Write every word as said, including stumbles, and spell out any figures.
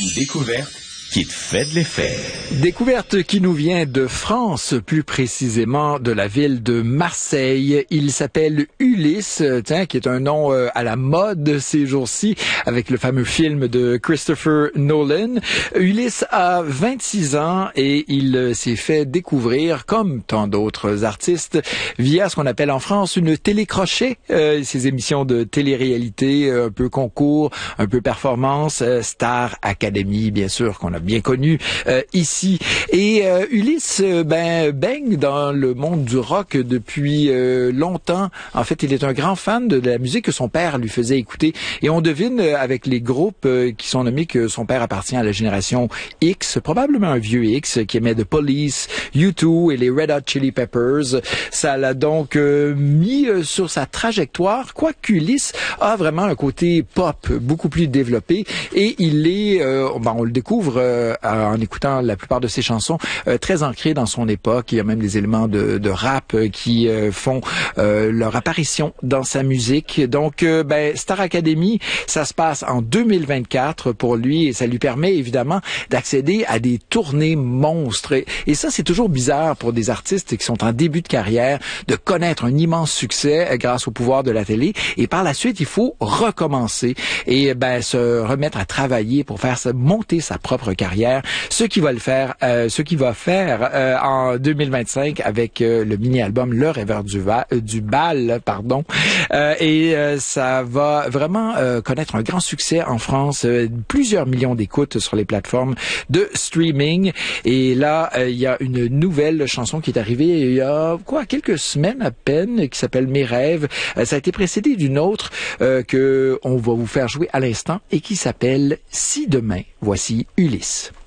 Une découverte qui te fait de l'effet. Découverte qui nous vient de France, plus précisément de la ville de Marseille. Il s'appelle Ulysse, tiens, qui est un nom euh, à la mode ces jours-ci, avec le fameux film de Christopher Nolan. Ulysse a vingt-six ans et il euh, s'est fait découvrir, comme tant d'autres artistes, via ce qu'on appelle en France une télécrochet, euh, ces émissions de télé-réalité, un peu concours, un peu performance, euh, Star Academy, bien sûr, qu'on a bien connu euh, ici. Et euh, Ulysse euh, ben, baigne dans le monde du rock depuis euh, longtemps. En fait, il est un grand fan de la musique que son père lui faisait écouter. Et on devine euh, avec les groupes euh, qui sont nommés que son père appartient à la génération X, probablement un vieux X, qui aimait The Police, U deux et les Red Hot Chili Peppers. Ça l'a donc euh, mis euh, sur sa trajectoire, quoique Ulysse a vraiment un côté pop beaucoup plus développé. Et il est, euh, ben, on le découvre euh, en écoutant la plupart de ses chansons, euh, très ancré dans son époque. Il y a même des éléments de, de rap euh, qui euh, font euh, leur apparition dans sa musique. Donc, euh, ben, Star Academy, ça se passe en deux mille vingt-quatre pour lui et ça lui permet évidemment d'accéder à des tournées monstres. Et, et ça, c'est toujours bizarre pour des artistes qui sont en début de carrière de connaître un immense succès euh, grâce au pouvoir de la télé. Et par la suite, il faut recommencer et ben se remettre à travailler pour faire monter sa propre carrière, ce qui va le faire, euh, ce qui va faire euh, en deux mille vingt-cinq avec euh, le mini-album Le Rêveur du, Va- euh, du Bal, pardon, euh, et euh, ça va vraiment euh, connaître un grand succès en France, euh, plusieurs millions d'écoutes sur les plateformes de streaming. Et là, euh, il y a une nouvelle chanson qui est arrivée il y a quoi quelques semaines à peine, qui s'appelle Mes rêves. Euh, ça a été précédé d'une autre euh, que on va vous faire jouer à l'instant et qui s'appelle Si demain. Voici Ulysse.